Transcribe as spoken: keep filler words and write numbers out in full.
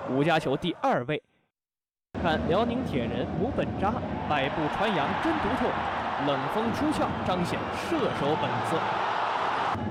五家球第二位。看辽宁铁人吴本扎，百步穿杨真独特，冷风出鞘彰显射手本色。